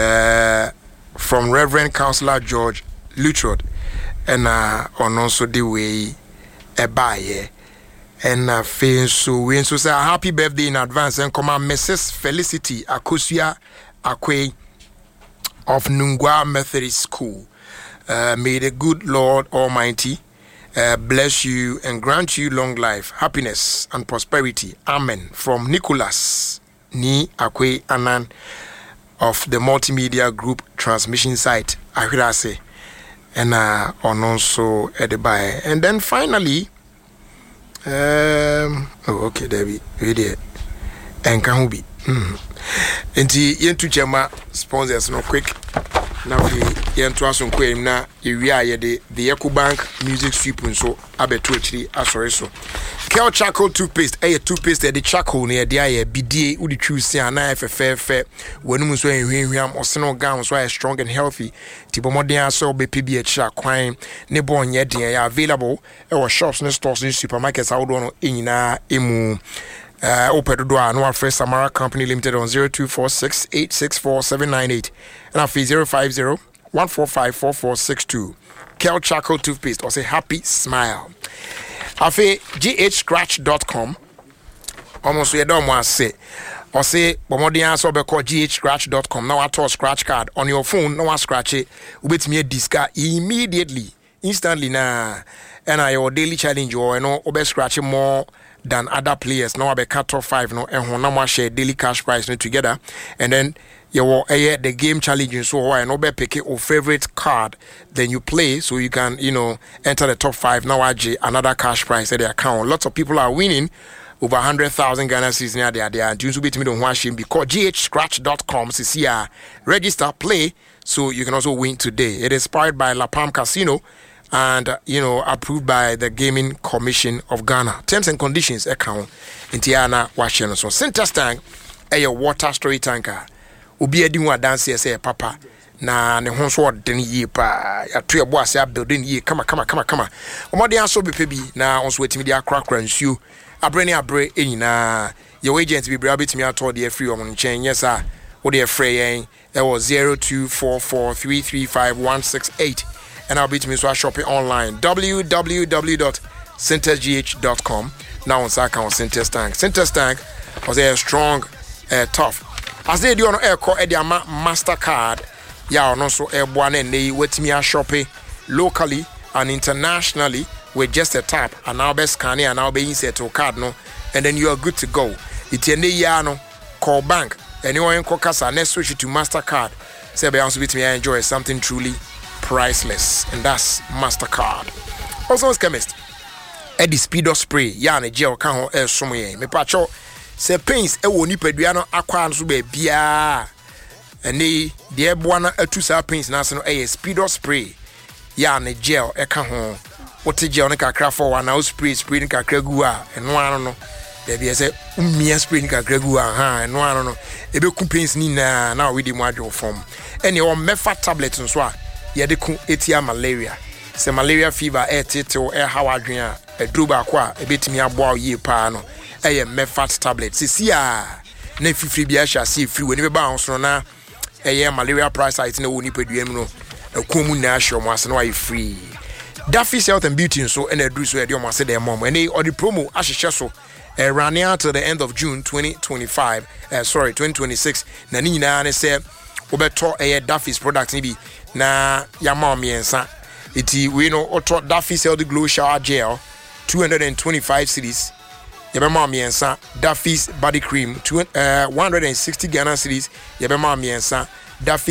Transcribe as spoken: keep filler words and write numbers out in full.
uh, from Reverend Councillor George Lutrod, and uh, on also the way a buyer. And uh, so we so say happy birthday in advance and come on Missus Felicity Akosia Akwe of Nungwa Methodist School. Uh, may the good Lord Almighty uh, bless you and grant you long life, happiness and prosperity. Amen. From Nicholas Ni Akwe Anan of the Multimedia Group Transmission Site, Ahirase, and uh, on also Edibaye. And then finally, um, oh, okay, Debbie, really, and can be. Enti yentu chema sponsors no quick. Na we yentu aso kwem na ewia ye de the EcoBank music sweep nso abeto achiri asore so. Kel charcoal toothpaste eh toothpaste the charcoal na de aye bidie udi twusi ana efefefe wanum so enhwenhwam oseno gam so strong and healthy tibomoden aso be P B H kwan ne bon ye den available e wo shops ne stores ne supermarkets awodo no enyina emu. Uh, Open do no our first Samara Company Limited on zero two four six eight six four seven nine eight and our fee zero five zero one four five four four six two. Kel Charcoal Toothpaste or say happy smile. Afe g h scratch dot com. Almost we don't want to say or say bomodian so be call g h scratch dot com. Now I toss scratch card on your phone. No one scratch it. With me a disc immediately, instantly na and I your daily challenge or you know obe scratch more than other players. Now I be cut off five no and one share daily cash price no together and then you will uh, the game challenge so why no be pick your favorite card then you play so you can you know enter the top five. Now I G another cash price at the account. Lots of people are winning over one hundred thousand Ghana cedis near there there and you be to me don't watch him because g h scratch dot com see register play so you can also win today. It is powered by La Palm Casino and uh, you know approved by the Gaming Commission of Ghana. Terms and conditions account in Tiana Washington. So center tank a water storage tanker. Obi edi wa dance say papa na ne ho so den yi pa ya to ebo ase building yi kama kama kama kama. Omode aso bepe bi na onso wetimi dia krakra nsuo abre ne abre enyina your agent bi bra betimi ato de free omon nchen yes a wo de free yen e was zero two four four three three five one six eight. And I'll be to me so I shop it online w w w dot centers g h dot com. Now on account Centers Tank. Centers Tank was a strong, uh, tough. As they do on air call Eddie Mastercard, yeah, and also air one and they wait me a shopping locally and internationally with just a tap and now best scanning and now being set to card no, and then you are good to go. It's a yano call bank. Anyone in Kokasa, next switch to Mastercard. Say, be honest with me, I enjoy something truly priceless, and that's Mastercard. Also, as chemist, Eddie Speedo spray, yarn a gel can air somewhere. Me pacho say pains a woni peduano aquan so be bia. And they dear buana a two sa pains national a Speedo spray, yarn a gel a can what a gel craft for one house spray, spray gua, and one no. There be a say, Umia spring gregua, ha, and one no. A bit pains nina now with the module form. And your mefa tablet and so. Yede ku etia malaria se malaria fever e tete e hawadwen a druba kwa e betimi aboa ye pa no e mefat tablet sisi a na fifiri bia sha se free we ne be ba so na e malaria price site na woni peduam no akomu na ahwe mo ase na why free Duffy's Health and Beauty so and edu so e de mo ase de mom and or the promo ahwehwe so e running out to the end of June twenty twenty-five uh, sorry twenty twenty-six na ni nyina ne se obeto e Duffy's product ni bi na yama miensa iti we no auto Duffy's Health Glow Shower Gel two hundred twenty-five cedis yabema miensa Duffy's Body Cream two, uh, one hundred sixty Ghana cedis yabema miensa Duffy